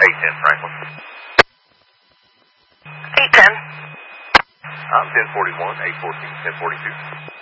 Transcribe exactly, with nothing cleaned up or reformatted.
eight ten Franklin. eight ten. I'm ten forty-one, eight fourteen, ten forty-two.